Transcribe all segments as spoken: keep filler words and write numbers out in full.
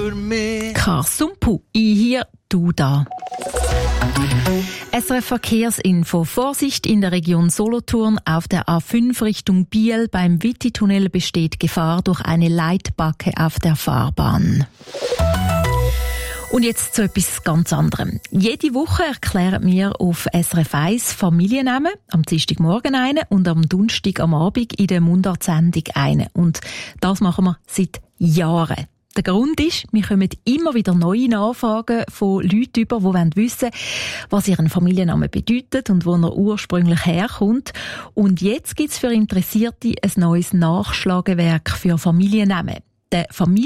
für mich. Karsumpu, ich hier, du da. S R F Verkehrsinfo. Vorsicht in der Region Solothurn. Auf der A fünf Richtung Biel beim Witti-Tunnel besteht Gefahr durch eine Leitbacke auf der Fahrbahn. Und jetzt zu etwas ganz anderem. Jede Woche erklären wir auf S R F eins Familiennamen, am Dienstagmorgen einen und am Donnerstag am Abend in der Mundartsendung einen. Und das machen wir seit Jahren. Der Grund ist, wir kommen immer wieder neue Nachfragen von Leuten über, die wissen wollen, was ihren Familienname bedeutet und wo er ursprünglich herkommt. Und jetzt gibt es für Interessierte ein neues Nachschlagewerk für Familiennamen. Der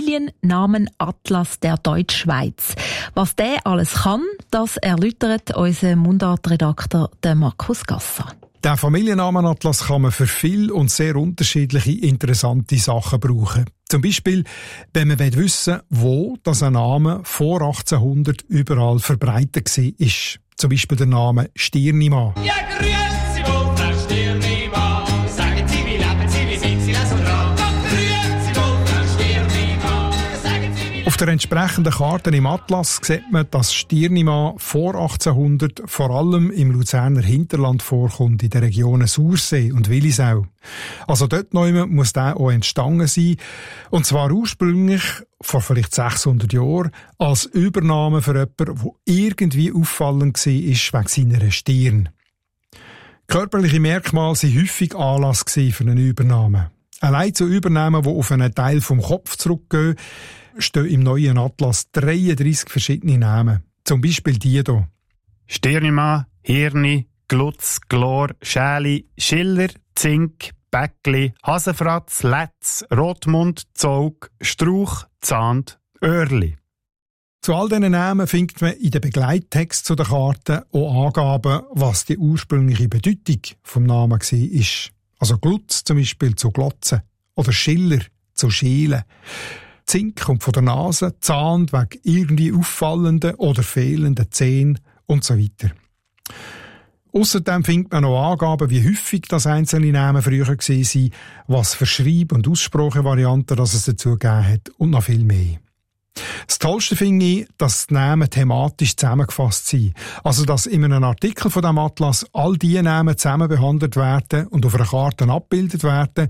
Familiennamenatlas der Deutschschweiz. Was der alles kann, das erläutert unser Mundartredakteur Markus Gasser. Den Familiennamenatlas kann man für viele und sehr unterschiedliche interessante Sachen brauchen. Zum Beispiel, wenn man wissen will, wo das ein Name vor achtzehnhundert überall verbreitet war. Zum Beispiel der Name Stirnimann. Ja, grüezi wohl, Frau Stirnimann. Sagen Sie, wie leben Sie, wie sind Sie so dran? Grüezi wohl, Frau Stirnimann. Sagen Sie, wie... Auf der entsprechenden Karte im Atlas sieht man, dass Stirnimann vor achtzehnhundert vor allem im Luzerner Hinterland vorkommt, in den Regionen Sursee und Willisau. Also dort neu muss der auch entstanden sein. Und zwar ursprünglich, vor vielleicht sechshundert Jahren, als Übernahme für jemanden, der irgendwie auffallend war, wegen seiner Stirn. Körperliche Merkmale waren häufig Anlass für eine Übernahme. Allein zu Übernahmen, die auf einen Teil vom Kopf zurückgehen, stehen im neuen Atlas dreiunddreissig verschiedene Namen. Zum Beispiel die hier. Stirnimann, Hirni, Glutz, Glor, Schäli, Schiller, Zink, Bäckli, Hasenfratz, Letz, Rotmund, Zog, Strauch, Zahnd, Öhrli. Zu all diesen Namen findet man in den Begleittext zu der Karte auch Angaben, was die ursprüngliche Bedeutung vom Namen war. Also Glutz zum Beispiel zu Glotzen oder Schiller zu Schielen. Zink kommt von der Nase, Zahnd wegen irgendwie auffallenden oder fehlenden Zähnen und so weiter. Ausserdem findet man noch Angaben, wie häufig das einzelne Namen früher waren, was für Schreib- und Aussprachevarianten das es dazu gegeben hat und noch viel mehr. Das Tollste finde ich, dass die Namen thematisch zusammengefasst sind. Also, dass in einem Artikel von diesem Atlas all diese Namen zusammen behandelt werden und auf einer Karte abgebildet werden,